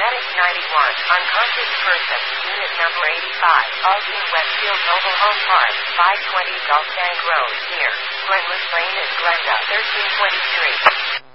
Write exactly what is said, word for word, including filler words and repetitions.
Status ninety-one. Unconscious person. Unit number eighty-five. Alton Westfield Mobile Home Park. five twenty Gulf Bank Road. Near Glenwood Lane and Glenda. thirteen twenty-three.